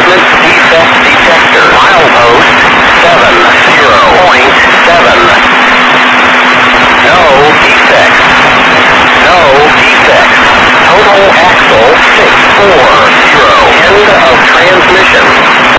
replacement defect detector. Milepost 70.7. No defects. No defects. Total axle 640. End of transmission.